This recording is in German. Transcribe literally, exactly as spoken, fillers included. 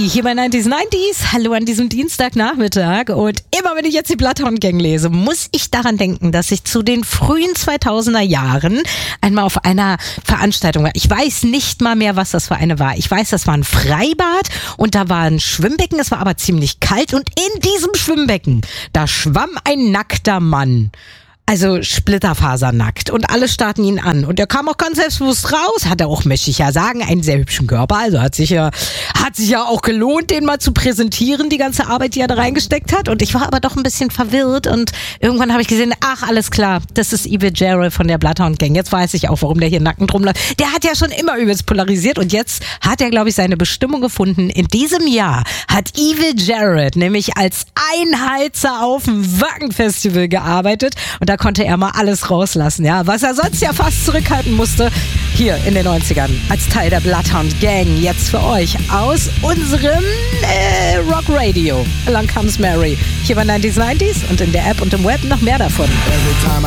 hier bei neunzig neunzig. Hallo an diesem Dienstagnachmittag. Und immer wenn ich jetzt die Bloodhound Gang lese, muss ich daran denken, dass ich zu den frühen zweitausender Jahren einmal auf einer Veranstaltung war. Ich weiß nicht mal mehr, was das für eine war. Ich weiß, das war ein Freibad und da war ein Schwimmbecken. Es war aber ziemlich kalt und in diesem Schwimmbecken, da schwamm ein nackter Mann. Also splitterfasernackt und alle starrten ihn an und er kam auch ganz selbstbewusst raus, hat er auch, möchte ich ja sagen, einen sehr hübschen Körper, also hat sich ja, hat sich ja auch gelohnt, den mal zu präsentieren, die ganze Arbeit, die er da reingesteckt hat, und ich war aber doch ein bisschen verwirrt und irgendwann habe ich gesehen, ach, alles klar, das ist Evil Jared von der Bloodhound Gang, jetzt weiß ich auch, warum der hier nackend rumläuft. Der hat ja schon immer übelst polarisiert und jetzt hat er, glaube ich, seine Bestimmung gefunden. In diesem Jahr hat Evil Jared nämlich als Einheizer auf dem Wacken-Festival gearbeitet und da konnte er mal alles rauslassen, ja, was er sonst ja fast zurückhalten musste, hier in den neunzigern, als Teil der Bloodhound Gang, jetzt für euch aus unserem äh, Rock Radio. Along Comes Mary, hier bei neunzig neunzig und in der App und im Web noch mehr davon.